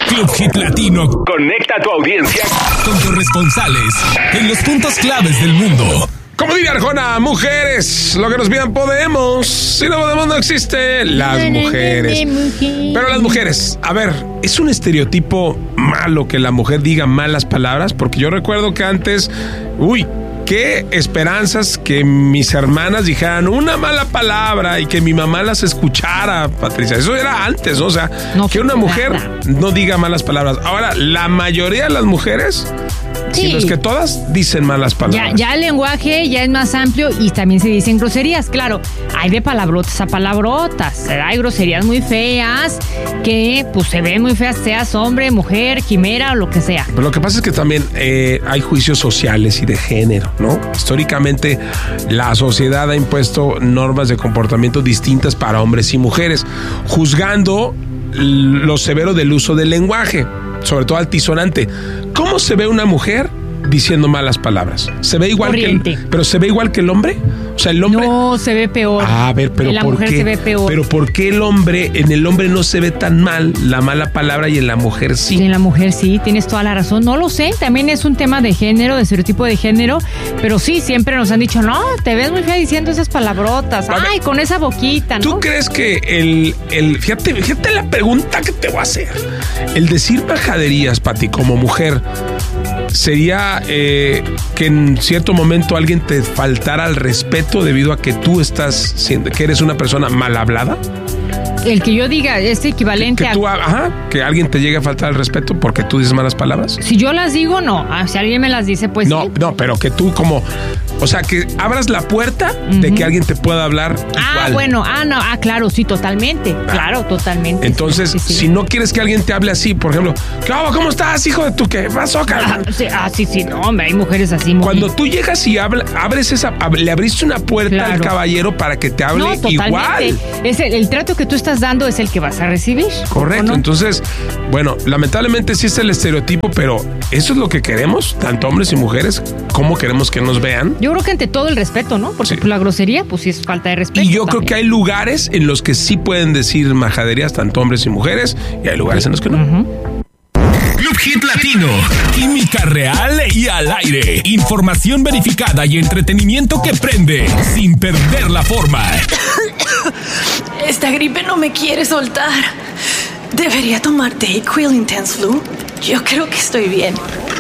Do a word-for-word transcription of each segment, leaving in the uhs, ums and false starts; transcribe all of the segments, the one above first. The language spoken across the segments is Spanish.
Club Hit Latino conecta a tu audiencia con corresponsales en los puntos claves del mundo. Como diría Arjona, mujeres, lo que nos pidan podemos. Si no podemos, no existe. Las mujeres. Pero las mujeres, a ver, ¿es un estereotipo malo que la mujer diga malas palabras? Porque yo recuerdo que antes, uy, qué esperanzas que mis hermanas dijeran una mala palabra y que mi mamá las escuchara, Patricia. Eso era antes, ¿no? O sea, no, que una mujer nada. no diga malas palabras. Ahora, la mayoría de las mujeres, sí. si no es que todas, dicen malas palabras. Ya, ya el lenguaje ya es más amplio y también se dicen groserías. Claro, hay de palabrotas a palabrotas. Hay groserías muy feas que pues se ven muy feas, seas hombre, mujer, quimera o lo que sea. Pero lo que pasa es que también eh, hay juicios sociales y de género, ¿no? Históricamente la sociedad ha impuesto normas de comportamiento distintas para hombres y mujeres, juzgando lo severo del uso del lenguaje, sobre todo altisonante. ¿Cómo se ve una mujer diciendo malas palabras? ¿Se ve igual Corriente. que el, pero se ve igual que el hombre? O sea, el hombre no se ve peor. A ver, pero en la ¿por mujer qué? se ve peor. Pero ¿por qué el hombre, en el hombre no se ve tan mal la mala palabra y en la mujer sí? Y en la mujer sí, tienes toda la razón. No lo sé, también es un tema de género, de estereotipo de género, pero sí, siempre nos han dicho, no, te ves muy fea diciendo esas palabrotas. Ay, ver, con esa boquita, ¿no? ¿Tú crees que el, el fíjate, fíjate la pregunta que te voy a hacer? El decir majaderías, Pati, como mujer, sería eh, que en cierto momento alguien te faltara al respeto debido a que tú estás siendo, que eres una persona mal hablada. El que yo diga es equivalente que, que tú, a... Ajá, que alguien te llegue a faltar al respeto porque tú dices malas palabras. Si yo las digo, no. Ah, si alguien me las dice, pues no, sí. No, pero que tú como... O sea, que abras la puerta uh-huh. de que alguien te pueda hablar Ah, igual. bueno. Ah, no. Ah, claro, sí, totalmente. Ah. Claro, totalmente. Entonces, sí, sí, sí. si no quieres que alguien te hable así, por ejemplo, ¿cómo estás, hijo de tu qué pasó, ah, sí, ah, sí, sí. No, hombre, hay mujeres así. Muy... Cuando tú llegas y habla, abres esa... Le abriste una puerta claro. al caballero para que te hable no, totalmente. igual. Es el, el trato que tú estás dando es el que vas a recibir. Correcto. No? Entonces, bueno, lamentablemente sí es el estereotipo, pero ¿eso es lo que queremos? Tanto hombres y mujeres, ¿cómo queremos que nos vean? Yo creo que ante todo el respeto, ¿no? Porque sí. pues, la grosería, pues sí es falta de respeto. Y yo también. creo que hay lugares en los que sí pueden decir majaderías tanto hombres y mujeres, y hay lugares en los que no. Uh-huh. Club Hit Latino. Química real y al aire. Información verificada y entretenimiento que prende sin perder la forma. Esta gripe no me quiere soltar. ¿Debería tomar Dayquil Intense Flu? Yo creo que estoy bien.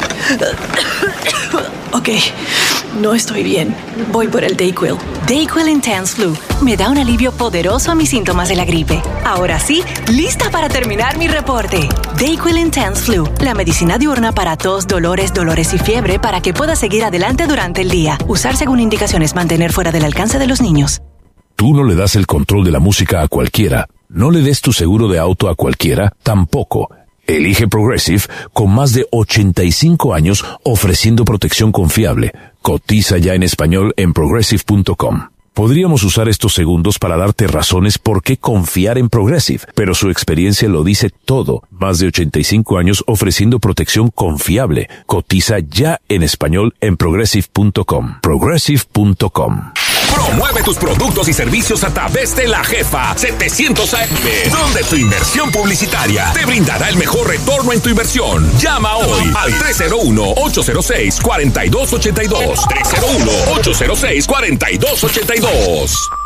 Ok, no estoy bien. Voy por el Dayquil. Dayquil Intense Flu me da un alivio poderoso a mis síntomas de la gripe. Ahora sí, lista para terminar mi reporte. Dayquil Intense Flu, la medicina diurna para tos, dolores, dolores y fiebre para que puedas seguir adelante durante el día. Usar según indicaciones, mantener fuera del alcance de los niños. Tú no le das el control de la música a cualquiera. No le des tu seguro de auto a cualquiera, tampoco. Elige Progressive con más de ochenta y cinco años ofreciendo protección confiable. Cotiza ya en español en progressive punto com. Podríamos usar estos segundos para darte razones por qué confiar en Progressive, pero su experiencia lo dice todo. Más de ochenta y cinco años ofreciendo protección confiable. Cotiza ya en español en progressive punto com. progressive punto com. Promueve tus productos y servicios a través de La Jefa setecientos A M, donde tu inversión publicitaria te brindará el mejor retorno en tu inversión. Llama hoy al tres cero uno, ocho cero seis, cuatro dos ocho dos. tres cero uno, ocho cero seis, cuatro dos ocho dos.